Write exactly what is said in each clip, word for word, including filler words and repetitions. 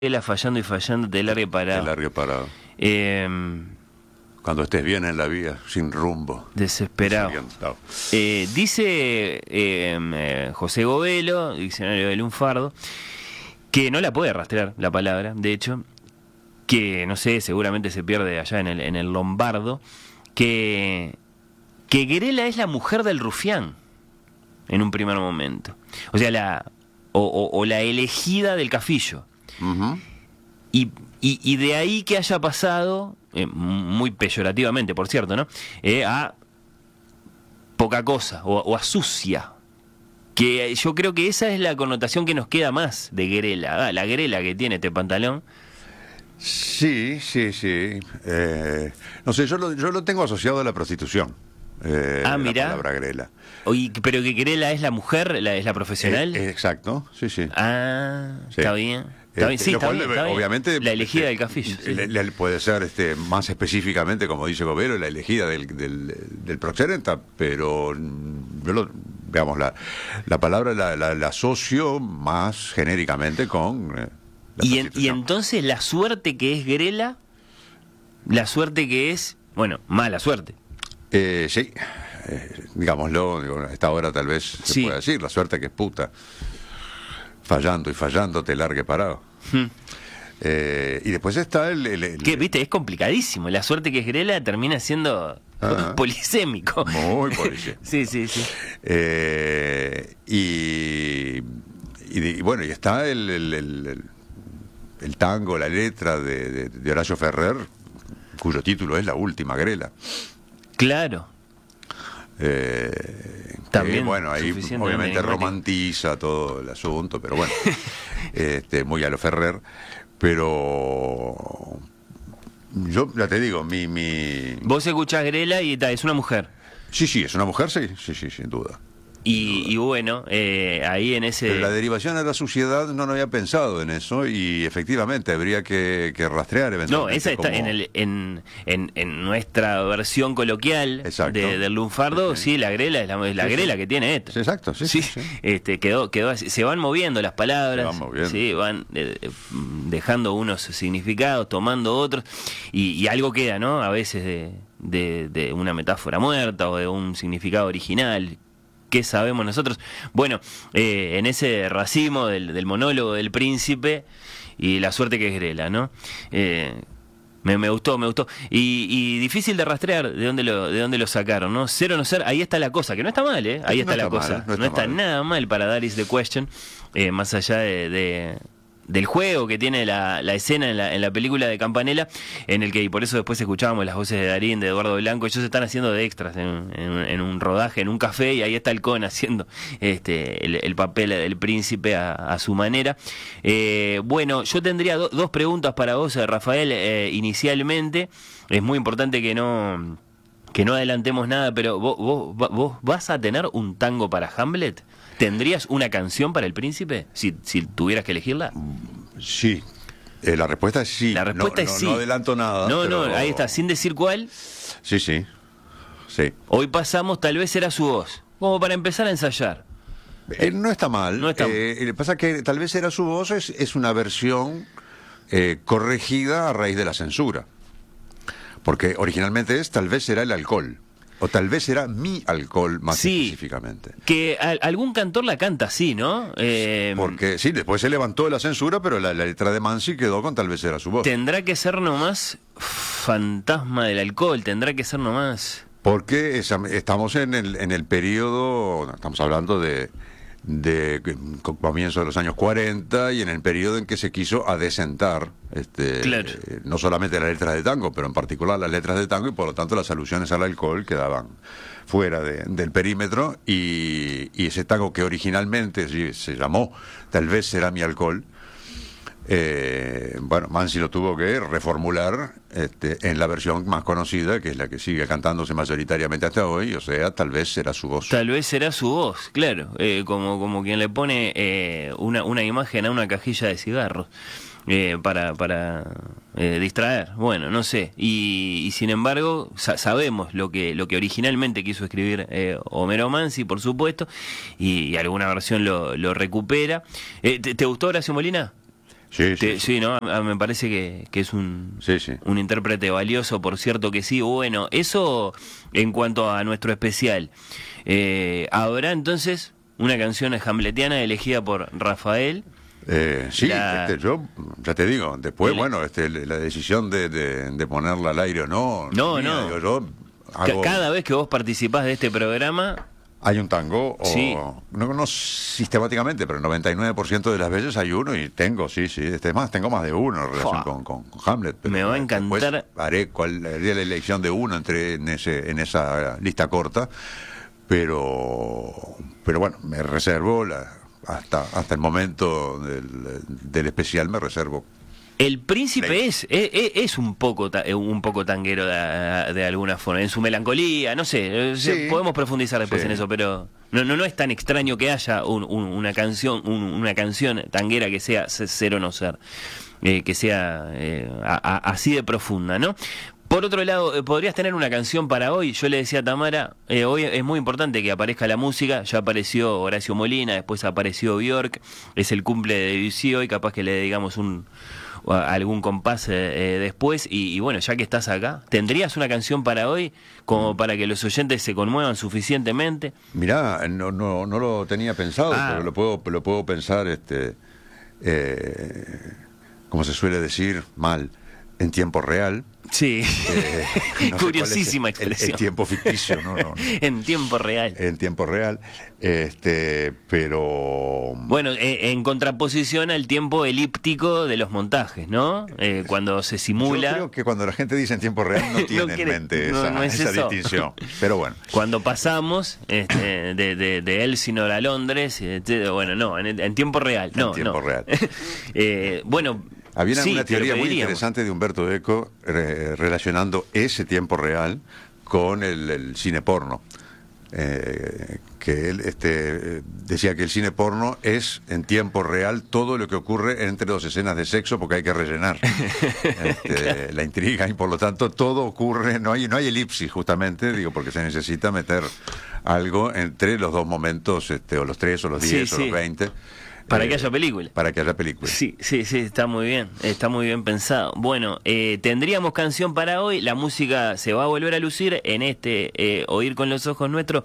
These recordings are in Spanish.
Grela fallando y fallando, te largue parado. Te largue parado. Eh, Cuando estés bien en la vida, sin rumbo. Desesperado. Desorientado. Eh, dice eh, eh, José Govelo, diccionario de Lunfardo, que no la puede rastrear la palabra, de hecho, que no sé, seguramente se pierde allá en el, en el lombardo, que, que Grela es la mujer del rufián, en un primer momento. O sea, la o, o, o la elegida del Cafillo. Uh-huh. Y, y, y de ahí que haya pasado, eh, muy peyorativamente, por cierto, ¿no? Eh, a poca cosa, o, o a sucia. Que yo creo que esa es la connotación que nos queda más de Grela. Ah, la Grela que tiene este pantalón. Sí, sí, sí. Eh, no sé, yo lo, yo lo tengo asociado a la prostitución. Eh, ah, mira. La palabra Grela. Oye, pero que Grela es la mujer, la, es la profesional. Eh, eh, exacto, sí, sí. Ah, sí. Está bien. Está bien, Este, sí, lo está cual, bien, está bien. obviamente, la elegida este, del Cafillo. Sí. Le, le puede ser este, más específicamente, como dice Govelo, la elegida del, del, del proxeneta, pero yo lo, veamos, la, la palabra la, la, la asocio más genéricamente con eh, la y, en, y entonces la suerte que es Grela, la suerte que es, bueno, mala suerte. Eh, sí, eh, digámoslo, digo, a esta hora tal vez se sí. puede decir, la suerte que es puta. Fallando y fallando te largue parado. Hmm. Eh, y después está el... el, el que, viste, es complicadísimo. La suerte que es Grela termina siendo ah, polisémico. Muy polisémico. sí, sí, sí. Eh, y, y, y bueno, y está el, el, el, el tango, la letra de, de, de Horacio Ferrer, cuyo título es La Última Grela. Claro. Eh, También, que, bueno, ahí obviamente romantiza todo el asunto, pero bueno, este, muy a lo Ferrer, pero yo ya te digo, mi... mi... Vos escuchás Grela y ta, es una mujer. Sí, sí, es una mujer, sí, sí, sí, sin duda. Y, y bueno, eh, ahí en ese... Pero la derivación a la suciedad no lo había pensado en eso y efectivamente habría que, que rastrear eventualmente. No, esa está como... en, el, en, en, en nuestra versión coloquial de, del lunfardo, sí, sí, la Grela es la, es la sí, Grela sí. que tiene esto. Sí, exacto, sí. sí, sí, sí. Este, quedó, quedó así. Se van moviendo las palabras, se van, moviendo. Sí, van eh, dejando unos significados, tomando otros, y, y algo queda, ¿no? A veces de, de, de una metáfora muerta o de un significado original. ¿Qué sabemos nosotros? Bueno, eh, en ese racimo del, del monólogo del príncipe y la suerte que es Grela, ¿no? Eh, me, me gustó, me gustó. Y, y difícil de rastrear de dónde lo de dónde lo sacaron, ¿no? Ser o no ser, ahí está la cosa, que no está mal, ¿eh? Ahí está, no la está cosa. Mal, no está, no está mal. nada mal para That Is The Question, eh, más allá de... de del juego que tiene la, la escena en la, en la película de Campanella, en el que, y por eso después escuchábamos las voces de Darín, de Eduardo Blanco, ellos están haciendo de extras en, en, en un rodaje, en un café, y ahí está el Con haciendo este el, el papel del príncipe a, a su manera. Eh, bueno, yo tendría do, dos preguntas para vos, Rafael, eh, inicialmente. Es muy importante que no... que no adelantemos nada, pero vos, vos, vos vas a tener un tango para Hamlet. ¿Tendrías una canción para el príncipe si, si tuvieras que elegirla? Sí. Eh, la respuesta es sí. La respuesta no, es no, sí. No adelanto nada. No, pero... no, ahí está, sin decir cuál. Sí, sí. Sí. Hoy pasamos, tal vez será su voz. Como para empezar a ensayar. Eh, no está mal. No está... Eh, lo que pasa es que tal vez era su voz, es, es una versión eh, corregida a raíz de la censura. Porque originalmente es tal vez será el alcohol. O tal vez será mi alcohol más sí, específicamente. Que a, algún cantor la canta así, ¿no? Eh, Porque sí, después se levantó de la censura, pero la, la letra de Mansi quedó con tal vez era su voz. Tendrá que ser nomás fantasma del alcohol, tendrá que ser nomás... Porque esa, estamos en el, en el periodo, estamos hablando de... de comienzo de los años cuarenta y en el periodo en que se quiso adecentar este, claro. eh, no solamente las letras de tango, pero en particular las letras de tango y por lo tanto las alusiones al alcohol quedaban fuera de, del perímetro y, y ese tango que originalmente sí, se llamó Tal vez será mi alcohol, eh, bueno, Mansi lo tuvo que reformular este, en la versión más conocida, que es la que sigue cantándose mayoritariamente hasta hoy, o sea, tal vez será su voz. Tal vez será su voz, claro, eh, como, como quien le pone eh, una, una imagen a una cajilla de cigarros eh, para, para eh, distraer, bueno, no sé, y, y sin embargo sa- sabemos lo que, lo que originalmente quiso escribir eh, Homero Mansi, por supuesto, y, y alguna versión lo, lo recupera. Eh, ¿te, ¿Te gustó Horacio Molina? Sí, sí, Te- sí. sí, ¿no? A- a- me parece que, que es un, Sí, sí. un intérprete valioso, por cierto que sí. Bueno, eso en cuanto a nuestro especial. Eh, habrá entonces una canción hamletiana elegida por Rafael. Eh, sí, La- este, yo ya te digo, después, El- bueno, este, la decisión de, de, de ponerla al aire o no, No, mía, no. digo, yo Ca- hago, Cada vez que vos participás de este programa, hay un tango, o Sí. no, no sistemáticamente, pero el noventa y nueve por ciento de las veces hay uno y tengo, sí, sí, este es más, tengo más de uno en relación Fua. con, con, con Hamlet. Pero Me va a después encantar. haré, cuál, haré la elección de uno entre en, ese, en esa lista corta, pero, pero bueno, me reservo la... Hasta, hasta el momento del, del especial me reservo. el príncipe Play. es, es, es- es un poco ta- eh, un poco tanguero de, de alguna forma, en su melancolía, no sé, eh, Sí. podemos profundizar después Sí. en eso, pero no, no, no es tan extraño que haya un- un- una canción un- una canción tanguera que sea se- ser o no ser, eh, que sea eh, a- a- así de profunda, ¿no? Por otro lado, eh, podrías tener una canción para hoy. Yo le decía a Tamara, eh, hoy es muy importante que aparezca la música. Ya apareció Horacio Molina, después apareció Bjork. Es el cumple de Debussy hoy, capaz que le dedicamos un o a- algún compás eh, eh, después. Y, y bueno, ya que estás acá, ¿tendrías una canción para hoy como para que los oyentes se conmuevan suficientemente? Mirá, no, no, no lo tenía pensado, Ah. pero lo puedo, lo puedo pensar, este, eh, como se suele decir, mal, en tiempo real. Sí, Eh, no sé cuál es curiosísima el- el- expresión. El, tiempo ficticio, no, no, no. En tiempo real. En tiempo real, este, pero Bueno, eh, en contraposición al tiempo elíptico de los montajes, ¿no? Eh, cuando se yo simula, creo que cuando la gente dice en tiempo real no tiene quiere- en mente no, esa, no es esa eso. distinción. Pero bueno, cuando pasamos este, de, de, de Elsinore a Londres, este, bueno, no, en, en tiempo real, no, En tiempo no. real. Eh, bueno, había una, sí, una te lo teoría muy pediríamos. interesante de Humberto Eco eh, relacionando ese tiempo real con el, el cine porno. Eh, que él este, eh, decía que el cine porno es en tiempo real todo lo que ocurre entre dos escenas de sexo porque hay que rellenar este, la intriga y por lo tanto todo ocurre, no hay, no hay elipsis justamente, digo, porque se necesita meter algo entre los dos momentos, este, o los tres o los Sí, diez o sí. los veinte. Para eh, que haya película. Para que haya película. Sí, sí, sí, está muy bien, está muy bien pensado. Bueno, eh, tendríamos canción para hoy, la música se va a volver a lucir en este eh, Oír con los ojos nuestros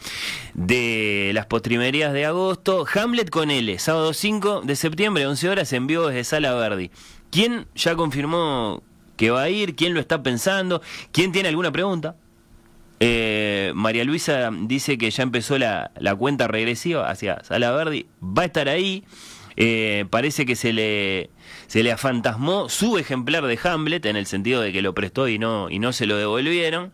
de las postrimerías de agosto. Hamlet con L, sábado cinco de septiembre, once horas, en vivo desde Sala Verdi. ¿Quién ya confirmó que va a ir? ¿Quién lo está pensando? ¿Quién tiene alguna pregunta? Eh, María Luisa dice que ya empezó la, la cuenta regresiva hacia Sala Verdi, va a estar ahí. Eh, parece que se le se le afantasmó su ejemplar de Hamlet, en el sentido de que lo prestó y no y no se lo devolvieron.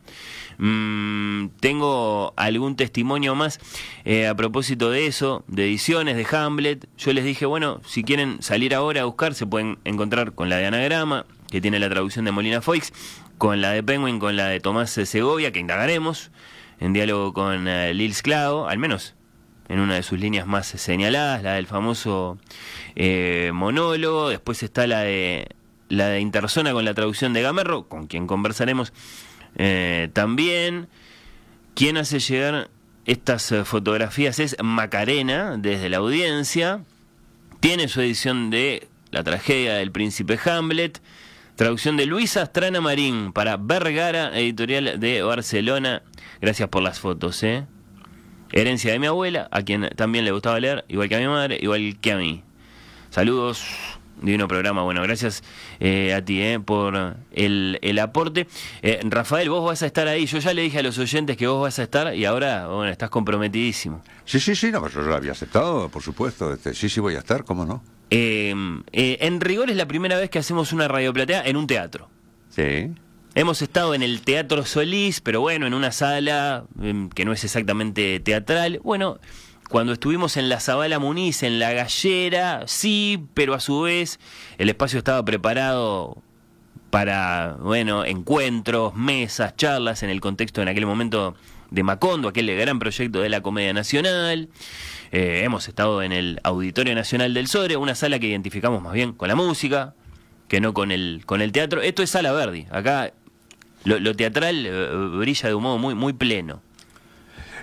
Mm, tengo algún testimonio más eh, a propósito de eso, de ediciones de Hamlet. Yo les dije, bueno, si quieren salir ahora a buscar, se pueden encontrar con la de Anagrama, que tiene la traducción de Molina Foix, con la de Penguin, con la de Tomás Segovia, que indagaremos en diálogo con uh, Lil Sclavo, al menos en una de sus líneas más señaladas, la del famoso eh, monólogo. Después está la de la de Interzona con la traducción de Gamerro, con quien conversaremos eh, también. Quien hace llegar estas eh, fotografías es Macarena, desde la audiencia. Tiene su edición de La tragedia del príncipe Hamlet, traducción de Luisa Astrana Marín para Vergara, editorial de Barcelona. Gracias por las fotos, ¿eh? Herencia de mi abuela, a quien también le gustaba leer, igual que a mi madre, igual que a mí. Saludos, divino programa. Bueno, gracias eh, a ti eh, por el, el aporte. Eh, Rafael, vos vas a estar ahí. Yo ya le dije a los oyentes que vos vas a estar y ahora, bueno, estás comprometidísimo. Sí, sí, sí, no, pero yo lo había aceptado, por supuesto. Este, sí, sí voy a estar, ¿cómo no? Eh, eh, en rigor es la primera vez que hacemos una radioplatea en un teatro. Sí. Hemos estado en el Teatro Solís, pero bueno, en una sala eh, que no es exactamente teatral. Bueno, cuando estuvimos en la Zabala Muniz, en la Gallera, sí, pero a su vez el espacio estaba preparado para, bueno, encuentros, mesas, charlas, en el contexto en aquel momento de Macondo, aquel gran proyecto de la Comedia Nacional. Eh, hemos estado en el Auditorio Nacional del Sodre, una sala que identificamos más bien con la música que no con el con el teatro. Esto es Sala Verdi. Acá lo, lo teatral eh, brilla de un modo muy muy pleno.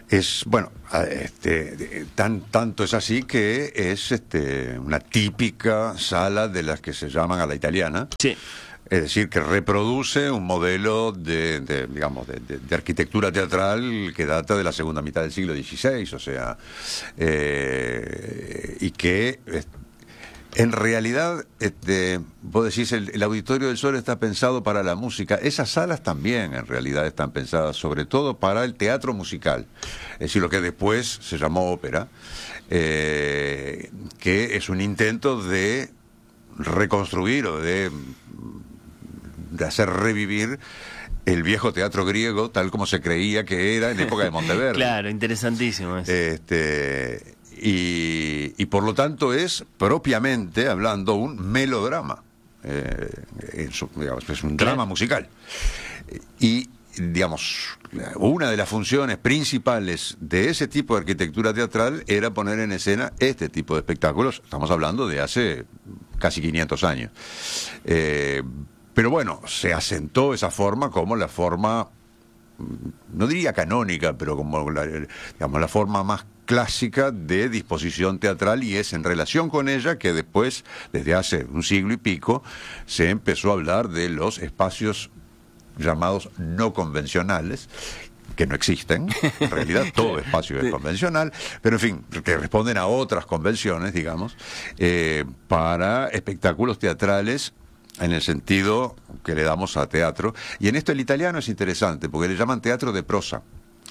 Es, bueno, este, tan, tanto es así que es este, una típica sala de las que se llaman a la italiana. Sí. Es decir, que reproduce un modelo de, de digamos, de, de, de arquitectura teatral que data de la segunda mitad del siglo dieciséis, o sea, eh, y que eh, en realidad, este, vos decís, el, el Auditorio del Sol está pensado para la música. Esas salas también en realidad están pensadas sobre todo para el teatro musical, es decir, lo que después se llamó ópera, eh, que es un intento de reconstruir o de de hacer revivir el viejo teatro griego tal como se creía que era en época de Monteverdi. Claro, interesantísimo eso. Este, y, y por lo tanto es propiamente hablando un melodrama. Eh, es, digamos, es un Claro. drama musical. Y digamos, una de las funciones principales de ese tipo de arquitectura teatral era poner en escena este tipo de espectáculos. Estamos hablando de hace casi quinientos años. Eh, Pero bueno, se asentó esa forma como la forma, no diría canónica, pero como la, digamos, la forma más clásica de disposición teatral, y es en relación con ella que después, desde hace un siglo y pico, se empezó a hablar de los espacios llamados no convencionales, que no existen, en realidad todo espacio es convencional, pero en fin, que responden a otras convenciones, digamos, eh, para espectáculos teatrales en el sentido que le damos a teatro. Y en esto el italiano es interesante, porque le llaman teatro de prosa.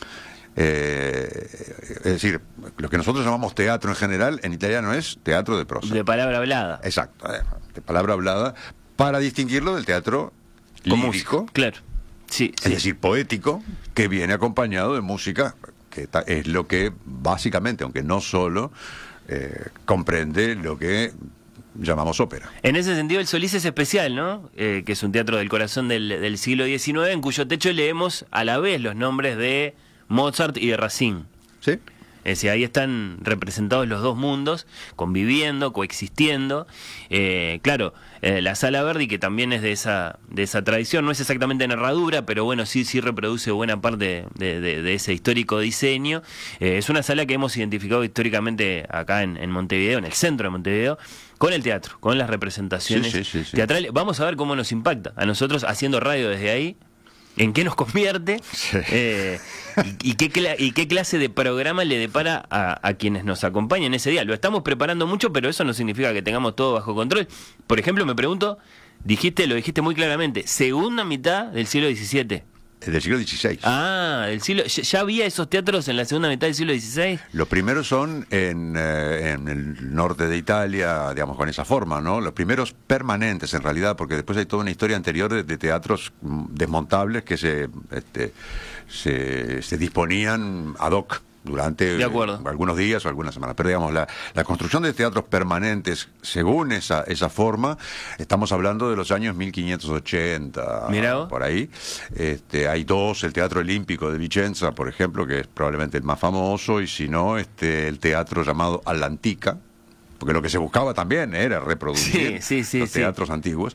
Eh, es decir, lo que nosotros llamamos teatro en general, en italiano es teatro de prosa. De palabra hablada. Exacto, eh, de palabra hablada, para distinguirlo del teatro Con lírico, música, claro. Sí, es sí. decir, poético, que viene acompañado de música, que ta- es lo que básicamente, aunque no solo, eh, comprende lo que llamamos ópera. En ese sentido, el Solís es especial, ¿no? Eh, que es un teatro del corazón del, del siglo diecinueve, en cuyo techo leemos a la vez los nombres de Mozart y de Racine. ¿Sí? Es decir, ahí están representados los dos mundos, conviviendo, coexistiendo. Eh, claro, eh, la Sala Verdi, que también es de esa de esa tradición, no es exactamente narradura, pero bueno, sí sí reproduce buena parte de, de, de ese histórico diseño. Eh, es una sala que hemos identificado históricamente acá en, en Montevideo, en el centro de Montevideo, con el teatro, con las representaciones Sí, sí, sí, sí. teatrales. Vamos a ver cómo nos impacta a nosotros haciendo radio desde ahí. ¿En qué nos convierte? Sí. Eh, y, y, qué cla- ¿Y qué clase de programa le depara a, a quienes nos acompañan ese día? Lo estamos preparando mucho, pero eso no significa que tengamos todo bajo control. Por ejemplo, me pregunto, dijiste, lo dijiste muy claramente, segunda mitad del siglo diecisiete. Es del siglo dieciséis. Ah, del siglo, ¿ya, ya había esos teatros en la segunda mitad del siglo dieciséis? Los primeros son en, eh, en el norte de Italia, digamos, con esa forma, ¿no? Los primeros permanentes, en realidad, porque después hay toda una historia anterior de, de teatros mm, desmontables que se, este, se, se disponían ad hoc durante De acuerdo. algunos días o algunas semanas. Pero digamos, la, la construcción de teatros permanentes, según esa, esa forma, estamos hablando de los años mil quinientos ochenta, Mirá vos. por ahí. Este, hay dos, el Teatro Olímpico de Vicenza, por ejemplo, que es probablemente el más famoso, y si no, este, el teatro llamado All'Antica, porque lo que se buscaba también era reproducir Sí, sí, sí, los sí. teatros antiguos,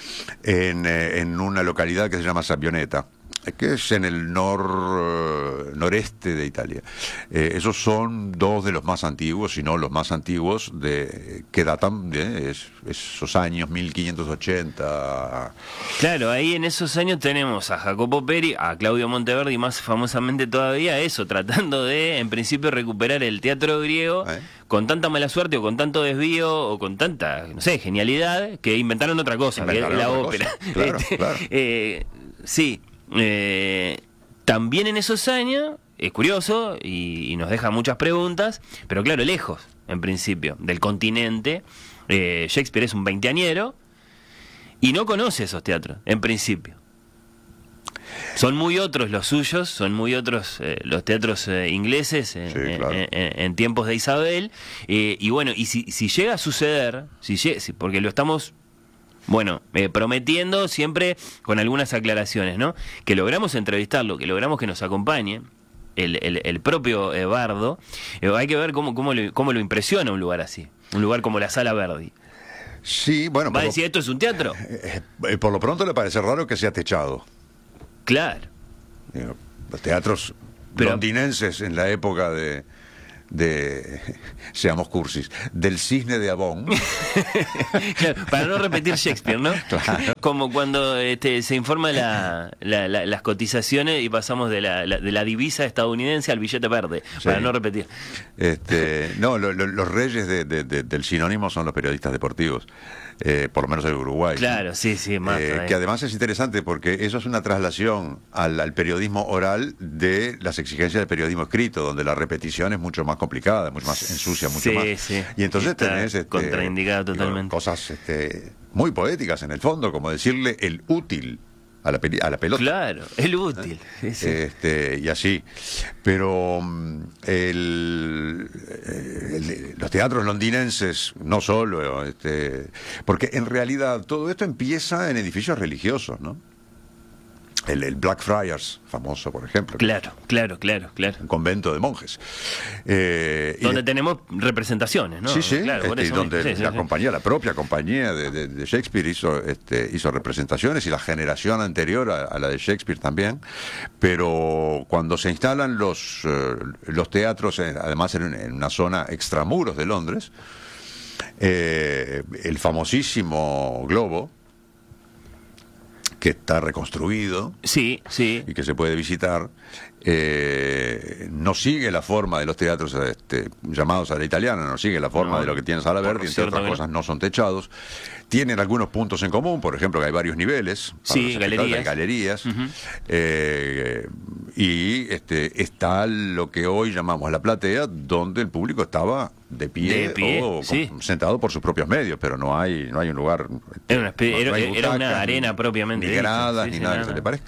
en, eh, en una localidad que se llama Sabbioneta, que es en el nor, eh, noreste de Italia. Eh, esos son dos de los más antiguos, si no los más antiguos, de que datan de es- esos años mil quinientos ochenta. Claro, ahí en esos años tenemos a Jacopo Peri, a Claudio Monteverdi, más famosamente todavía, eso, tratando de, en principio, recuperar el teatro griego ¿Eh? con tanta mala suerte o con tanto desvío o con tanta, no sé, genialidad, que inventaron otra cosa, que es Inventaron la otra ópera. cosa, claro, Este, claro. eh, sí, eh, también en esos años, es curioso y, y nos deja muchas preguntas, pero claro, lejos, en principio, del continente. Eh, Shakespeare es un veinteañero y no conoce esos teatros, en principio. Son muy otros los suyos, son muy otros eh, los teatros eh, ingleses en, Sí, claro. en- en- en tiempos de Isabel. Eh, y bueno, y si, si llega a suceder, si llega, si- porque lo estamos, bueno, eh, prometiendo siempre con algunas aclaraciones, ¿no? Que logramos entrevistarlo, que logramos que nos acompañe. El, el, el propio eh, Bardo, eh, hay que ver cómo, cómo, lo, cómo lo impresiona un lugar así, un lugar como la Sala Verdi. Sí, bueno, ¿Va a por, decir esto es un teatro? lo, eh, por lo pronto le parece raro que sea techado. Claro. Digo, los teatros Pero- londinenses en la época de, de seamos cursis, del cisne de Avon. Claro, para no repetir Shakespeare, ¿no? Claro. Como cuando este, se informa la, la- la- las cotizaciones y pasamos de la, la- de la divisa estadounidense al billete verde, Sí. para no repetir. Este, no, lo- lo- los reyes de- de- de- del sinónimo son los periodistas deportivos, eh, por lo menos en Uruguay. Claro, ¿no? sí, sí, más Eh, todavía. que además es interesante porque eso es una traslación al, al periodismo oral de las exigencias del periodismo escrito, donde la repetición es mucho más complicada, mucho más ensucia, mucho Sí, más. sí. Y entonces Está tenés este, contraindicado digo, totalmente. cosas este, muy poéticas en el fondo, como decirle el útil a la, peli- a la pelota. Claro, es útil. Sí, sí. Este, y así. Pero mm, el, el- los teatros londinenses, no solo, este, porque en realidad todo esto empieza en edificios religiosos, ¿no? El, el Blackfriars, famoso, por ejemplo. Claro, claro, claro, claro. Un convento de monjes. Eh, y Donde de- tenemos representaciones, ¿no? Sí, sí, Claro, por este, y eso donde mismo. Sí, sí, la sí. compañía, la propia compañía de, de- de Shakespeare hizo, este, hizo representaciones y la generación anterior a, a la de Shakespeare también, pero cuando se instalan los, eh, los teatros, eh, además en, en una zona extramuros de Londres, eh, el famosísimo Globo, que está reconstruido, Sí, sí. y que se puede visitar, eh, no sigue la forma de los teatros este, llamados a la italiana, no sigue la forma No, de lo que tiene Sala por Verde, entre cierto otras que no. cosas no son techados. Tienen algunos puntos en común, por ejemplo, que hay varios niveles. para Sí, los espectadores, hay galerías. galerías. eh, y este, está lo que hoy llamamos la platea, donde el público estaba de pie, De pie, o con- sí. sentado por sus propios medios, pero no hay, no hay un lugar. Era una, espe- no- era, no hay era una butacas, arena ni- propiamente Ni dicha. gradas, Sí, ni sí, nada que nada. se le parezca.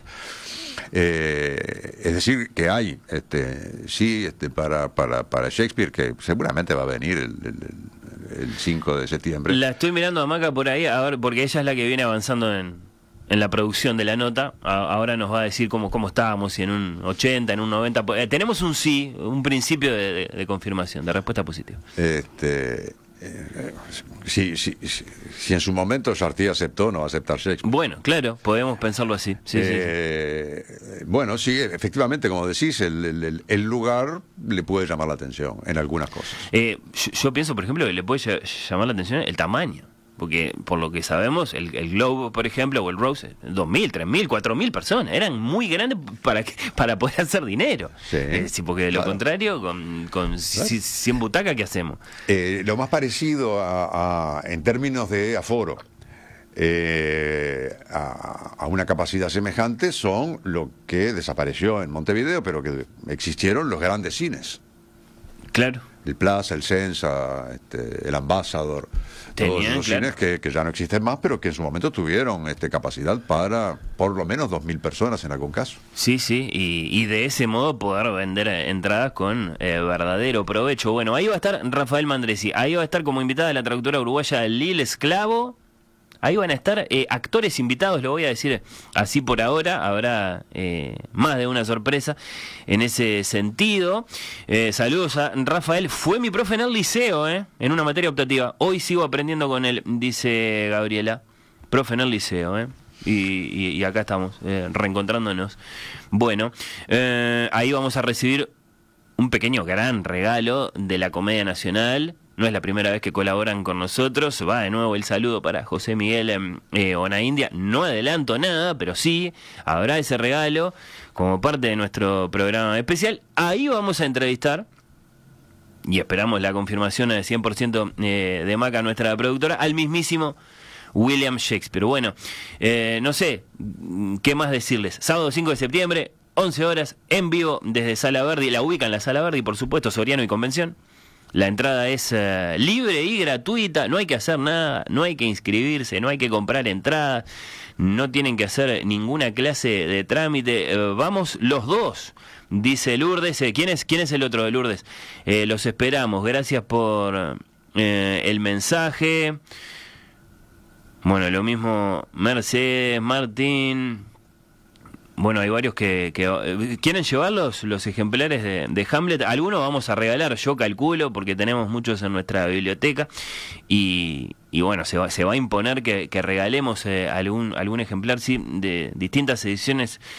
Eh, es decir, que hay, este, sí, este, para, para, para Shakespeare, que seguramente va a venir el, el, el cinco de septiembre. La estoy mirando a Maca por ahí, a ver, porque ella es la que viene avanzando en, en la producción de la nota. A- ahora nos va a decir cómo, cómo estábamos, si en un ochenta, en un noventa. Eh, tenemos un sí, un principio de, de- de confirmación, de respuesta positiva. Este, eh, si, si, si, si en su momento Chartier aceptó, no va a aceptar Shakespeare. Bueno, claro, podemos pensarlo así. Sí, sí, sí. Eh, Bueno, sí, efectivamente, como decís, el, el- el lugar le puede llamar la atención en algunas cosas. Eh, yo, yo pienso, por ejemplo, que le puede ll- llamar la atención el tamaño. Porque, por lo que sabemos, el, el Globe, por ejemplo, o el Rose, dos mil, tres mil, cuatro mil personas. Eran muy grandes para que, para poder hacer dinero. Sí, Eh, sí, porque de lo claro. contrario, con, con Claro. ci- cien butacas, ¿qué hacemos? Eh, lo más parecido a, a- en términos de aforo eh, a, a una capacidad semejante son lo que desapareció en Montevideo, pero que existieron los grandes cines. Claro. El Plaza, el Sensa, este, el Ambassador, todos Tenían, esos claro. cines que, que ya no existen más, pero que en su momento tuvieron este, capacidad para por lo menos dos mil personas en algún caso. Sí, sí, y, y de ese modo poder vender eh, entradas con eh, verdadero provecho. Bueno, ahí va a estar Rafael Mandresi, ahí va a estar como invitada la traductora uruguaya Lil Esclavo. Ahí van a estar eh, actores invitados, lo voy a decir así por ahora, habrá eh, más de una sorpresa en ese sentido. Eh, saludos a Rafael, fue mi profe en el liceo, eh, en una materia optativa. Hoy sigo aprendiendo con él, dice Gabriela. Profe en el liceo, eh. Y, y- y acá estamos, eh, reencontrándonos. Bueno, eh, ahí vamos a recibir un pequeño gran regalo de la Comedia Nacional. No es la primera vez que colaboran con nosotros. Va de nuevo el saludo para José Miguel em, eh, Onaindia. No adelanto nada, pero sí, habrá ese regalo como parte de nuestro programa especial. Ahí vamos a entrevistar, y esperamos la confirmación de cien por ciento eh, de Maca, nuestra productora, al mismísimo William Shakespeare. Bueno, eh, no sé, ¿qué más decirles? Sábado cinco de septiembre, once horas, en vivo desde Sala Verde. La ubican la Sala Verde y por supuesto Soriano y Convención. La entrada es eh, libre y gratuita, no hay que hacer nada, no hay que inscribirse, no hay que comprar entradas, no tienen que hacer ninguna clase de trámite. Eh, vamos los dos, dice Lourdes. Eh, ¿quién es, quién es el otro de Lourdes? Eh, los esperamos, gracias por eh, el mensaje. Bueno, lo mismo Mercedes, Martín. Bueno, hay varios que, que eh, quieren llevar los, los ejemplares de, de Hamlet. Algunos vamos a regalar, yo calculo, porque tenemos muchos en nuestra biblioteca. Y, y bueno, se va, se va a imponer que, que regalemos eh, algún, algún ejemplar, sí, de distintas ediciones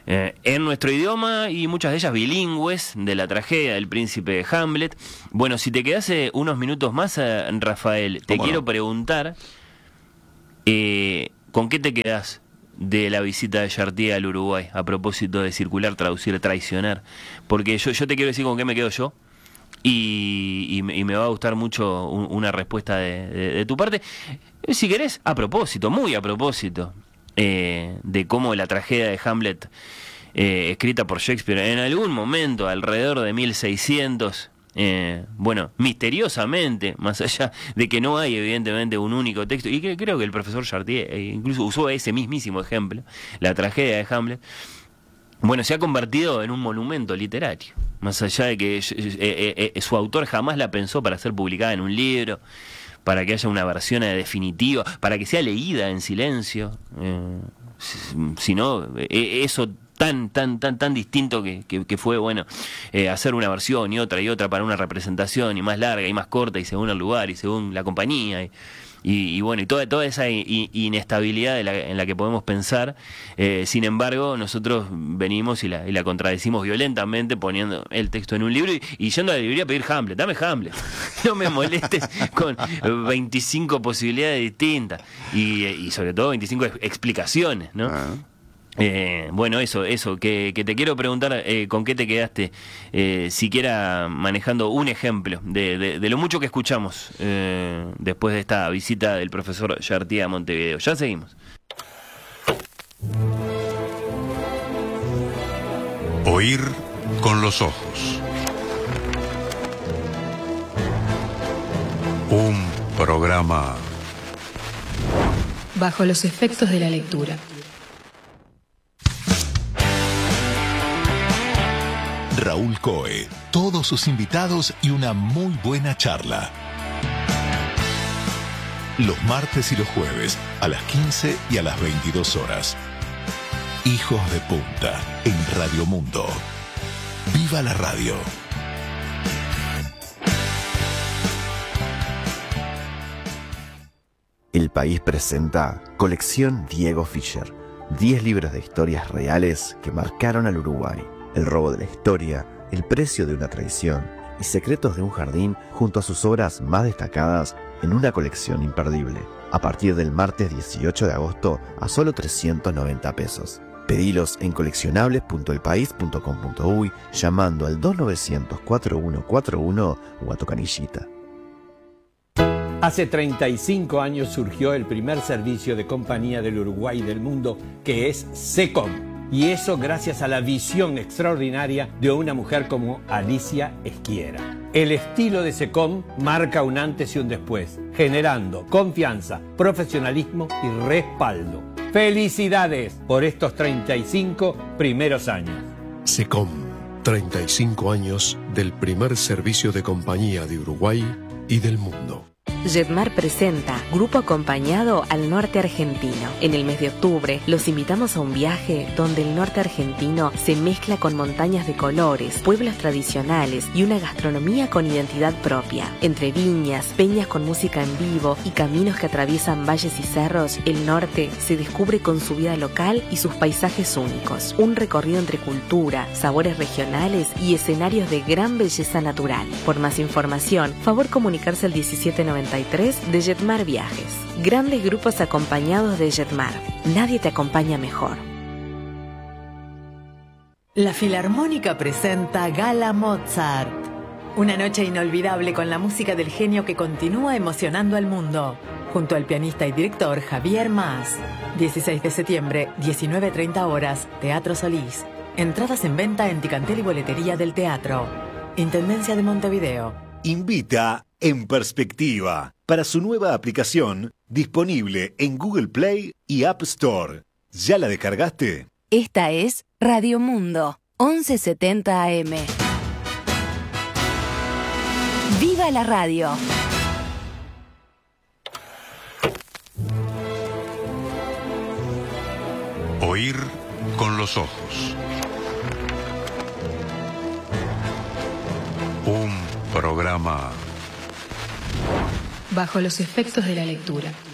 eh, en nuestro idioma y muchas de ellas bilingües, de la tragedia del príncipe Hamlet. Bueno, si te quedás eh, unos minutos más, eh, Rafael, te quiero no? preguntar, eh, ¿con qué te quedás de la visita de Chartier al Uruguay, a propósito de circular, traducir, traicionar? Porque yo, yo te quiero decir con qué me quedo yo, y, y, y me va a gustar mucho un, una respuesta de, de, de tu parte. Si querés, a propósito, muy a propósito, eh, de cómo la tragedia de Hamlet, eh, escrita por Shakespeare en algún momento, alrededor de mil seiscientos, Eh, bueno, misteriosamente, más allá de que no hay evidentemente un único texto, y que, creo que el profesor Chartier eh, incluso usó ese mismísimo ejemplo, la tragedia de Hamlet, bueno, se ha convertido en un monumento literario, más allá de que eh, eh, eh, su autor jamás la pensó para ser publicada en un libro, para que haya una versión definitiva, para que sea leída en silencio, eh, si no, eh, eso tan tan tan tan distinto que, que, que fue, bueno, eh, hacer una versión y otra y otra para una representación, y más larga y más corta, y según el lugar y según la compañía, y, y, y bueno, y toda toda esa i, inestabilidad de la, en la que podemos pensar. Eh, sin embargo, nosotros venimos y la, y la contradecimos violentamente poniendo el texto en un libro y, y yendo a la librería a pedir Hamlet. Dame Hamlet, no me molestes con veinticinco posibilidades distintas y, y sobre todo veinticinco explicaciones, ¿no? Ah. Eh, bueno, eso, eso, que, que te quiero preguntar, eh, ¿con qué te quedaste? Eh, siquiera manejando un ejemplo de, de, de lo mucho que escuchamos eh, después de esta visita del profesor Chartier a Montevideo. Ya seguimos. Oír con los ojos. Un programa bajo los efectos de la lectura. Raúl Coe, todos sus invitados y una muy buena charla. Los martes y los jueves a las quince y a las veintidós horas. Hijos de Punta en Radio Mundo. ¡Viva la radio! El País presenta Colección Diego Fischer. diez libros de historias reales que marcaron al Uruguay. El robo de la historia, el precio de una traición y secretos de un jardín, junto a sus obras más destacadas en una colección imperdible. A partir del martes dieciocho de agosto a solo trescientos noventa pesos. Pedilos en coleccionables punto el país punto com punto uy llamando al dos novecientos, cuarenta y uno cuarenta y uno o a tu canillita. Hace treinta y cinco años surgió el primer servicio de compañía del Uruguay y del mundo, que es SECOM. Y eso gracias a la visión extraordinaria de una mujer como Alicia Esquiera. El estilo de SECOM marca un antes y un después, generando confianza, profesionalismo y respaldo. ¡Felicidades por estos treinta y cinco primeros años! SECOM, treinta y cinco años del primer servicio de compañía de Uruguay y del mundo. Jetmar presenta Grupo Acompañado al Norte Argentino. En el mes de octubre los invitamos a un viaje donde el norte argentino se mezcla con montañas de colores, pueblos tradicionales y una gastronomía con identidad propia. Entre viñas, peñas con música en vivo y caminos que atraviesan valles y cerros, el norte se descubre con su vida local y sus paisajes únicos. Un recorrido entre cultura, sabores regionales y escenarios de gran belleza natural. Por más información, favor comunicarse al diecisiete noventa y tres de Jetmar Viajes. Grandes grupos acompañados de Jetmar. Nadie te acompaña mejor. La Filarmónica presenta Gala Mozart. Una noche inolvidable con la música del genio que continúa emocionando al mundo. Junto al pianista y director Javier Mas. dieciséis de septiembre, diecinueve treinta horas, Teatro Solís. Entradas en venta en Ticantel y Boletería del Teatro. Intendencia de Montevideo. Invita En Perspectiva para su nueva aplicación disponible en Google Play y App Store. ¿Ya la descargaste? Esta es Radio Mundo, once setenta A M. ¡Viva la radio! Oír con los ojos. Un programa bajo los efectos de la lectura.